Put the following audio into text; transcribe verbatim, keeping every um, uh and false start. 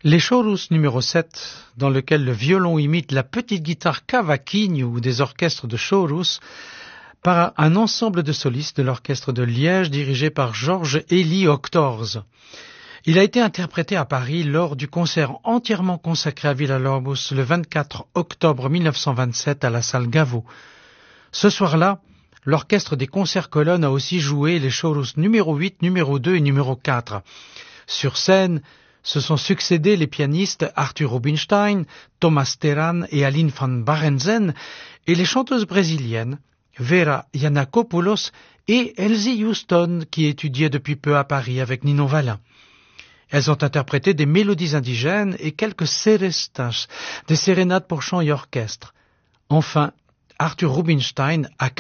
Les chorus numéro sept, dans lequel le violon imite la petite guitare cavaquinho des orchestres de chorus, par un ensemble de solistes de l'orchestre de Liège dirigé par Georges Élie Octorz. Il a été interprété à Paris lors du concert entièrement consacré à Villa-Lobos le vingt-quatre octobre mille neuf cent vingt-sept à la salle Gaveau. Ce soir-là, l'orchestre des concerts colonnes a aussi joué les chorus numéro huit, numéro deux et numéro quatre. Sur scène, se sont succédés les pianistes Arthur Rubinstein, Thomas Teran et Aline van Barenzen et les chanteuses brésiliennes Vera Yanakopoulos et Elsie Houston qui étudiaient depuis peu à Paris avec Nino Vallin. Elles ont interprété des mélodies indigènes et quelques serestas, des sérénades pour chant et orchestre. Enfin, Arthur Rubinstein a